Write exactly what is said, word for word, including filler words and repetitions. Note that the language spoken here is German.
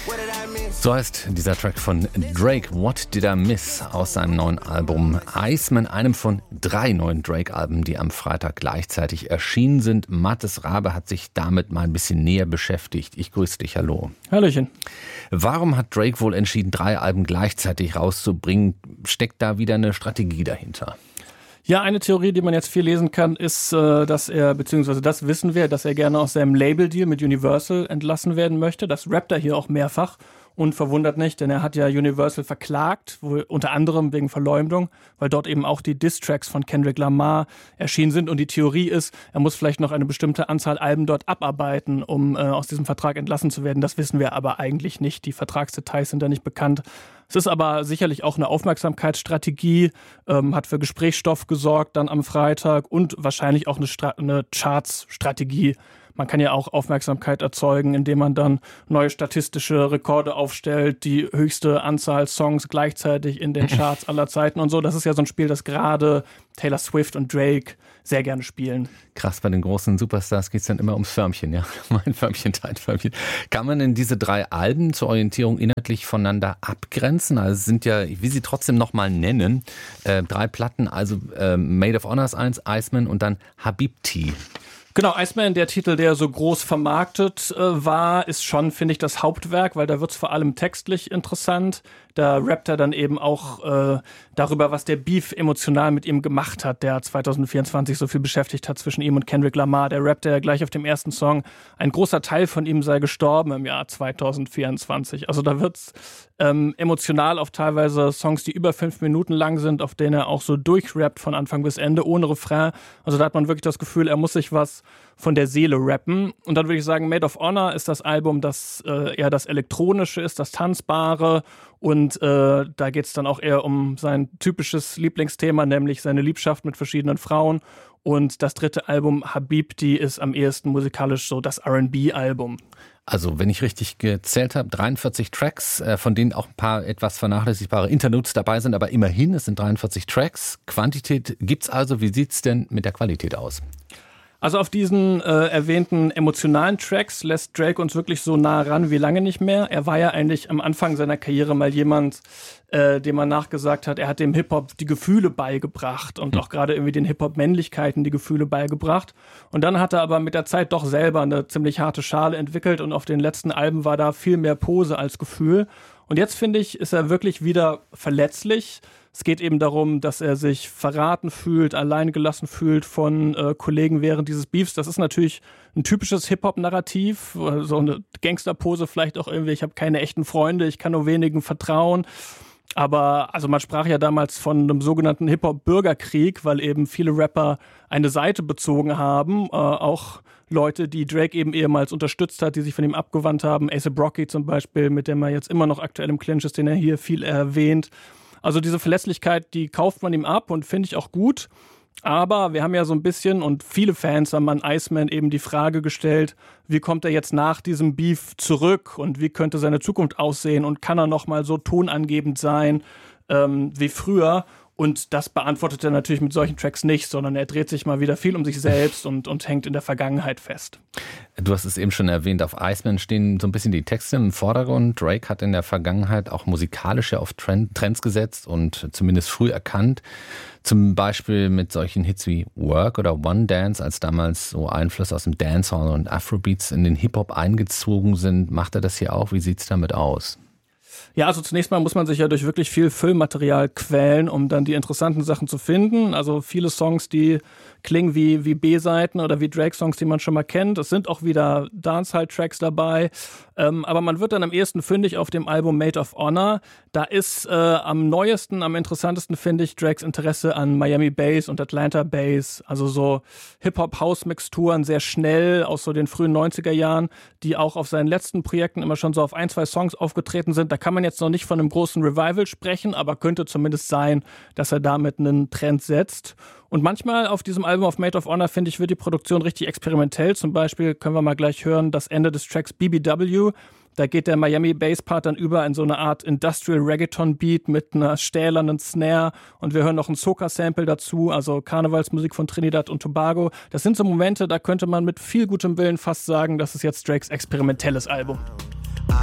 So heißt dieser Track von Drake, What Did I Miss, aus seinem neuen Album Iceman, einem von drei neuen Drake-Alben, die am Freitag gleichzeitig erschienen sind. Mathis Rabe hat sich damit mal ein bisschen näher beschäftigt. Ich grüße dich, hallo. Hallöchen. Warum hat Drake wohl entschieden, drei Alben gleichzeitig rauszubringen? Steckt da wieder eine Strategie dahinter? Ja, eine Theorie, die man jetzt viel lesen kann, ist, dass er, beziehungsweise das wissen wir, dass er gerne aus seinem Label-Deal mit Universal entlassen werden möchte. Das rappt er hier auch mehrfach. Und verwundert nicht, denn er hat ja Universal verklagt, wo, unter anderem wegen Verleumdung, weil dort eben auch die Diss-Tracks von Kendrick Lamar erschienen sind. Und die Theorie ist, er muss vielleicht noch eine bestimmte Anzahl Alben dort abarbeiten, um äh, aus diesem Vertrag entlassen zu werden. Das wissen wir aber eigentlich nicht. Die Vertragsdetails sind da nicht bekannt. Es ist aber sicherlich auch eine Aufmerksamkeitsstrategie, ähm, hat für Gesprächsstoff gesorgt dann am Freitag und wahrscheinlich auch eine, Stra- eine Charts-Strategie. Man kann ja auch Aufmerksamkeit erzeugen, indem man dann neue statistische Rekorde aufstellt, die höchste Anzahl Songs gleichzeitig in den Charts aller Zeiten und so. Das ist ja so ein Spiel, das gerade Taylor Swift und Drake sehr gerne spielen. Krass, bei den großen Superstars geht es dann immer ums Förmchen, ja. Mein Förmchen, dein Förmchen. Kann man denn diese drei Alben zur Orientierung inhaltlich voneinander abgrenzen? Also es sind ja, ich will sie trotzdem nochmal nennen, äh, drei Platten, also äh, Maid of Honor ist eins, Iceman und dann Habibti. Genau, Iceman, der Titel, der so groß vermarktet äh, war, ist schon, finde ich, das Hauptwerk, weil da wird's vor allem textlich interessant. Da rappt er dann eben auch äh, darüber, was der Beef emotional mit ihm gemacht hat, der zwanzig vierundzwanzig so viel beschäftigt hat zwischen ihm und Kendrick Lamar. Der rappte ja gleich auf dem ersten Song, ein großer Teil von ihm sei gestorben im Jahr zwanzig vierundzwanzig. Also da wird's ähm, emotional auf teilweise Songs, die über fünf Minuten lang sind, auf denen er auch so durchrappt von Anfang bis Ende, ohne Refrain. Also da hat man wirklich das Gefühl, er muss sich was von der Seele rappen. Und dann würde ich sagen, Maid of Honor ist das Album, das äh, eher das Elektronische ist, das Tanzbare. Und äh, da geht es dann auch eher um sein typisches Lieblingsthema, nämlich seine Liebschaft mit verschiedenen Frauen. Und das dritte Album, Habibti, ist am ehesten musikalisch so das R and B-Album. Also, wenn ich richtig gezählt habe, dreiundvierzig Tracks, äh, von denen auch ein paar etwas vernachlässigbare Interludes dabei sind, aber immerhin, es sind dreiundvierzig Tracks. Quantität gibt's also. Wie sieht's denn mit der Qualität aus? Also auf diesen äh, erwähnten emotionalen Tracks lässt Drake uns wirklich so nah ran wie lange nicht mehr. Er war ja eigentlich am Anfang seiner Karriere mal jemand, äh, dem man nachgesagt hat, er hat dem Hip-Hop die Gefühle beigebracht und auch gerade irgendwie den Hip-Hop-Männlichkeiten die Gefühle beigebracht. Und dann hat er aber mit der Zeit doch selber eine ziemlich harte Schale entwickelt und auf den letzten Alben war da viel mehr Pose als Gefühl. Und jetzt, finde ich, ist er wirklich wieder verletzlich. Es geht eben darum, dass er sich verraten fühlt, allein gelassen fühlt von äh, Kollegen während dieses Beefs. Das ist natürlich ein typisches Hip-Hop-Narrativ, so eine Gangsterpose vielleicht auch irgendwie. Ich habe keine echten Freunde, ich kann nur wenigen vertrauen. Aber also man sprach ja damals von einem sogenannten Hip-Hop-Bürgerkrieg, weil eben viele Rapper eine Seite bezogen haben, äh, auch Leute, die Drake eben ehemals unterstützt hat, die sich von ihm abgewandt haben. A$AP Rocky zum Beispiel, mit dem er jetzt immer noch aktuell im Clinch ist, den er hier viel erwähnt. Also diese Verlässlichkeit, die kauft man ihm ab und finde ich auch gut. Aber wir haben ja so ein bisschen, und viele Fans haben an Iceman eben die Frage gestellt, wie kommt er jetzt nach diesem Beef zurück und wie könnte seine Zukunft aussehen und kann er nochmal so tonangebend sein ähm, wie früher? Und das beantwortet er natürlich mit solchen Tracks nicht, sondern er dreht sich mal wieder viel um sich selbst und, und hängt in der Vergangenheit fest. Du hast es eben schon erwähnt, auf Iceman stehen so ein bisschen die Texte im Vordergrund. Drake hat in der Vergangenheit auch musikalische auf Trends gesetzt und zumindest früh erkannt. Zum Beispiel mit solchen Hits wie Work oder One Dance, als damals so Einflüsse aus dem Dancehall und Afrobeats in den Hip-Hop eingezogen sind. Macht er das hier auch? Wie sieht's damit aus? Ja, also zunächst mal muss man sich ja durch wirklich viel Füllmaterial quälen, um dann die interessanten Sachen zu finden. Also viele Songs, die klingen wie, wie B-Seiten oder wie Drake-Songs, die man schon mal kennt. Es sind auch wieder Dancehall-Tracks dabei. Ähm, aber man wird dann am ehesten fündig auf dem Album Maid of Honor. Da ist äh, am neuesten, am interessantesten, finde ich, Drakes Interesse an Miami Bass und Atlanta Bass. Also so Hip-Hop-House-Mixturen, sehr schnell aus so den frühen neunziger Jahren, die auch auf seinen letzten Projekten immer schon so auf ein, zwei Songs aufgetreten sind. Da kann man jetzt noch nicht von einem großen Revival sprechen, aber könnte zumindest sein, dass er damit einen Trend setzt. Und manchmal auf diesem Album auf Maid of Honor, finde ich, wird die Produktion richtig experimentell. Zum Beispiel können wir mal gleich hören, das Ende des Tracks B B W. Da geht der Miami Bass Part dann über in so eine Art Industrial Reggaeton Beat mit einer stählernen Snare. Und wir hören noch ein Soca-Sample dazu, also Karnevalsmusik von Trinidad und Tobago. Das sind so Momente, da könnte man mit viel gutem Willen fast sagen, das ist jetzt Drakes experimentelles Album.